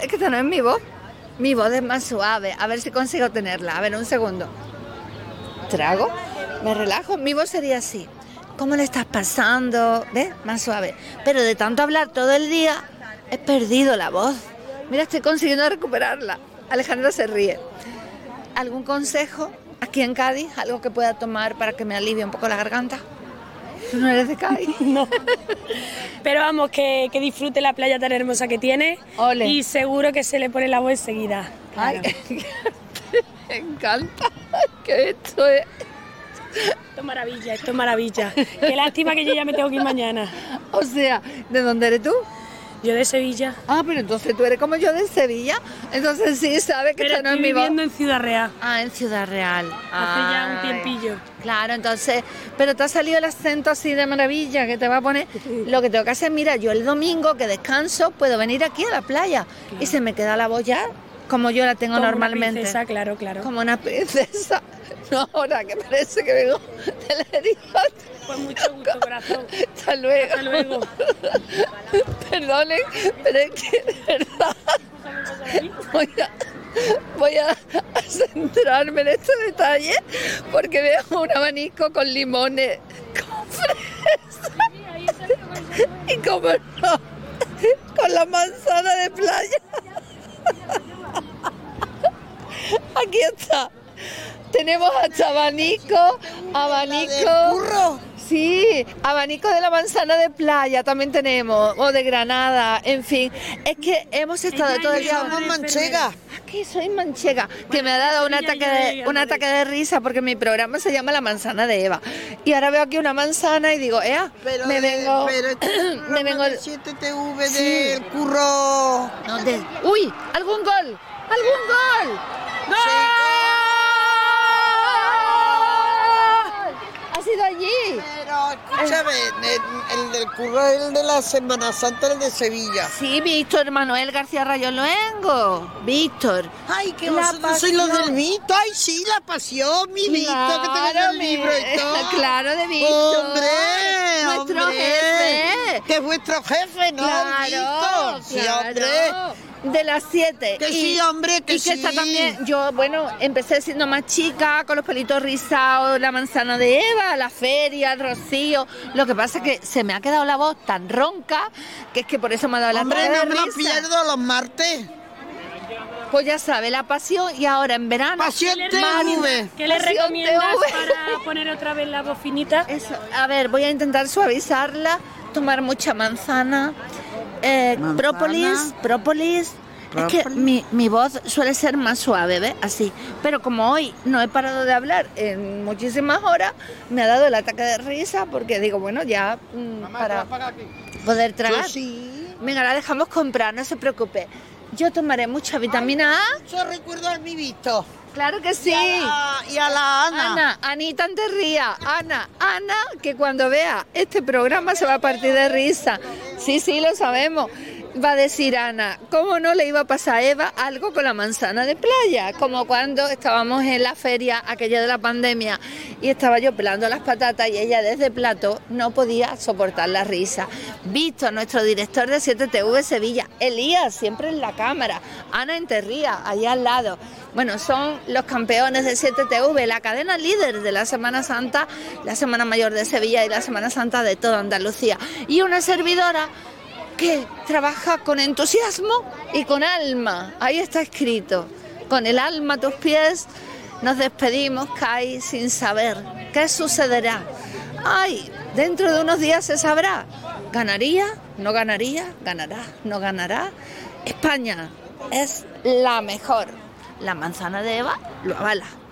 es que esta no es mi voz. Mi voz es más suave. A ver si consigo tenerla. A ver, un segundo. Trago, me relajo. Mi voz sería así. ¿Cómo le estás pasando? ¿Ves? Más suave. Pero de tanto hablar todo el día, he perdido la voz. Mira, estoy consiguiendo recuperarla. Alejandra se ríe. ¿Algún consejo aquí en Cádiz? ¿Algo que pueda tomar para que me alivie un poco la garganta? ¿Tú no eres de Cádiz? No. Pero vamos, que disfrute la playa tan hermosa que tiene. Ole. Y seguro que se le pone la voz enseguida. Claro. Ay, me encanta. Que esto es... Esto es maravilla. Qué lástima que yo ya me tengo que ir mañana. O sea, ¿de dónde eres tú? Yo de Sevilla. Ah, pero entonces tú eres como yo de Sevilla. Entonces sí, sabes que Pero esto no es estoy mi voz. viviendo en Ciudad Real. Ah, en Ciudad Real. Hace ya un Ay. tiempillo. Claro, entonces, pero te ha salido el acento así de maravilla que te va a poner. Lo que tengo que hacer, mira, yo el domingo que descanso puedo venir aquí a la playa y se me queda la voz ya como yo la tengo Como normalmente. Una princesa, claro. Como una princesa. No, ahora que parece que vengo del helicóptero. Pues mucho gusto, corazón. Hasta luego. Hasta luego. Perdonen, pero es que de verdad voy a centrarme en este detalle porque veo un abanico con limones, con fresas y como no, con la manzana de playa. Aquí está. Tenemos hasta abanico. Curro. Sí, abanico de la manzana de playa también tenemos, o de Granada, en fin. Es que hemos estado todo el día... Somos manchegas. Aquí soy manchega, que me ha dado un ataque de risa porque mi programa se llama La Manzana de Eva. Y ahora veo aquí una manzana y digo, Pero me vengo... me vengo de 7TV Sí. del curro. ¡Uy! ¡Algún gol! ¡Algún gol! ¡Gol! Sí. ¡Ha sido allí! Pero escúchame, el del curro es el de la Semana Santa, el de Sevilla. Sí, Víctor Manuel García Rayo Luengo. Víctor. Ay, que La vosotros sois los pasión. del Vito. Ay, sí, la pasión, mi Vito, que tengo el libro y todo. Claro, de Víctor. ¡Hombre! Nuestro hombre, jefe. Que es vuestro jefe, ¿no? Claro, Vito. Sí, hombre. De las 7. Que sí, hombre, que y que está sí. también, yo, bueno, empecé siendo más chica, con los pelitos rizados, la manzana de Eva, la feria, el rocío. Lo que pasa es que se me ha quedado la voz tan ronca, que es que por eso me ha dado la Hombre, ataque de no me lo risa. pierdo los martes. Pues ya sabe, la pasión y ahora en verano. Pasión TV. ¿Qué le Pasión recomiendas TV. para poner otra vez la voz finita? Eso, a ver, voy a intentar suavizarla, tomar mucha manzana, própolis. Es que mi voz suele ser más suave, ¿ves? Así. Pero como hoy no he parado de hablar en muchísimas horas, me ha dado el ataque de risa porque digo, bueno, ya para poder tragar. Yo sí. Venga, la dejamos comprar, no se preocupe. Yo tomaré mucha vitamina A. Yo recuerdo al mi Vito. Claro que sí. Y a la Ana. Anita Anterría, Ana, que cuando vea este programa se va a partir de risa. Sí, lo sabemos. Va a decir Ana, ¿cómo no le iba a pasar a Eva algo con la manzana de playa? Como cuando estábamos en la feria, aquella de la pandemia, y estaba yo pelando las patatas y ella desde plato no podía soportar la risa. Víctor, nuestro director de 7TV Sevilla, Elías, siempre en la cámara, Ana Enterría, allá al lado. Bueno, son los campeones de 7TV, la cadena líder de la Semana Santa, la Semana Mayor de Sevilla y la Semana Santa de toda Andalucía. Y una servidora que trabaja con entusiasmo y con alma. Ahí está escrito. Con el alma a tus pies nos despedimos, Kai, sin saber qué sucederá. Ay, dentro de unos días se sabrá. ¿Ganaría? ¿No ganaría? ¿Ganará? ¿No ganará? España es la mejor. La manzana de Eva lo avala.